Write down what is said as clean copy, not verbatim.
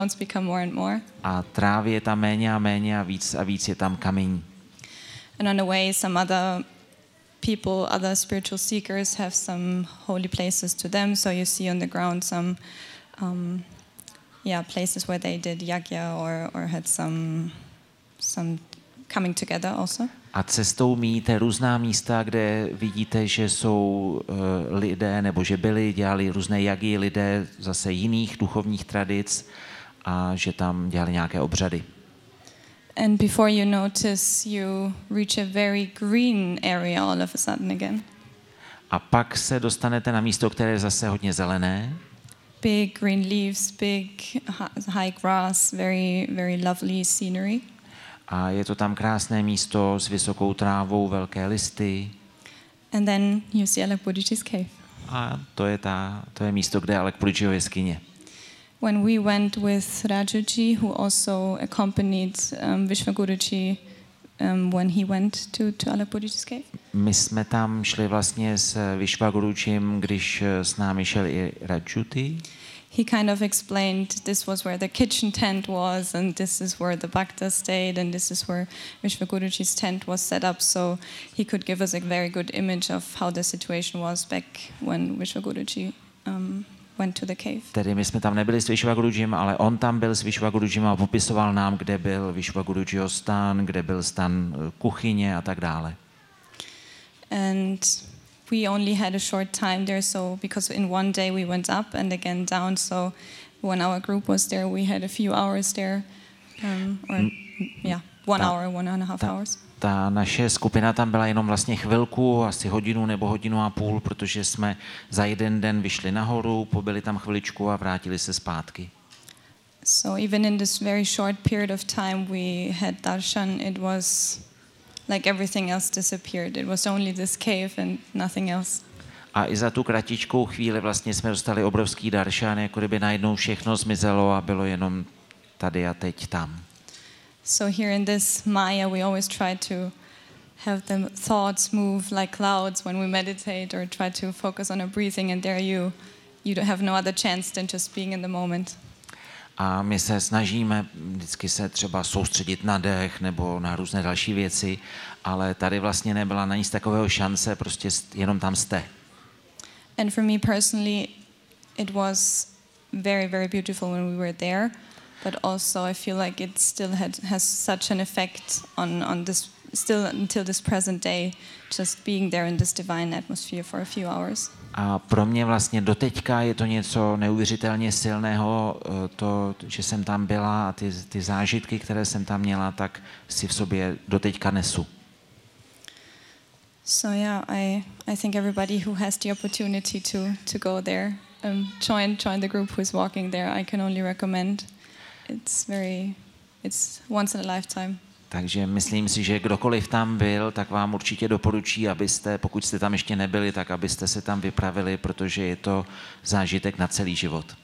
become more and more. A trávy je tam méně a méně a víc je tam kamení. And on the way, some other people, other spiritual seekers have some holy places to them. So you see on the ground some, places where they did yagya or had some coming together also. A cestou míjíte různá místa, kde vidíte, že jsou lidé, nebo že dělali různé jagy lidé zase jiných duchovních tradic a že tam dělali nějaké obřady. And before you notice, you reach a very green area all of a sudden again. A pak se dostanete na místo, které je zase hodně zelené. Big green leaves, big high grass, very, very lovely scenery. A je to tam krásné místo s vysokou trávou, velké listy. And then you see Alakbudji's cave. A to je místo, kde je Alakbudjiho jeskyně. When we went with Rajuji, who also accompanied Vishwaguruji when he went to Alakbudji's cave. My jsme tam šli vlastně s Vishwagurujim, když s námi šel i Rajuti. He kind of explained this was where the kitchen tent was, and this is where the Bhakta stayed, and this is where Vishwaguruji's tent was set up, so he could give us a very good image of how the situation was back when Vishwaguruji went to the cave. Tedy my jsme tam nebyli s Vishwagurujim, ale on tam byl s Vishwagurujim a popisoval nám, kde byl Vishwagurujiho stan, kde byl stan kuchyně a tak dále. And we only had a short time there, so because in one day we went up and again down, so when our group was there, we had a few hours there, 1 hour, 1.5 hours. Ta naše skupina tam byla jenom vlastně chvilku, asi hodinu nebo hodinu a půl, protože jsme za jeden den vyšli nahoru, pobyli tam chviličku a vrátili se zpátky. So even in this very short period of time we had darshan, it was like everything else disappeared. It was only this cave and nothing else. A i za tu kratičkou chvíli vlastně jsme dostali obrovský daršan, jako kdyby najednou všechno zmizelo a bylo jenom tady a teď tam. So here in this Maya we always try to have the thoughts move like clouds when we meditate or try to focus on our breathing, and there you have no other chance than just being in the moment. A my se snažíme vždycky se třeba soustředit na dech nebo na různé další věci, ale tady vlastně nebyla na nic takového šance, prostě jenom tam jste. And for me personally, it was very, very beautiful when we were there, but also I feel like it still has such an effect on this, still until this present day, just being there in this divine atmosphere for a few hours. A pro mě vlastně doteďka je to něco neuvěřitelně silného, to, že jsem tam byla a ty zážitky, které jsem tam měla, tak si v sobě doteďka nesu. So yeah, I think everybody who has the opportunity to go there, join the group who is walking there, I can only recommend. It's once in a lifetime. Takže myslím si, že kdokoliv tam byl, tak vám určitě doporučí, abyste, pokud jste tam ještě nebyli, tak abyste se tam vypravili, protože je to zážitek na celý život.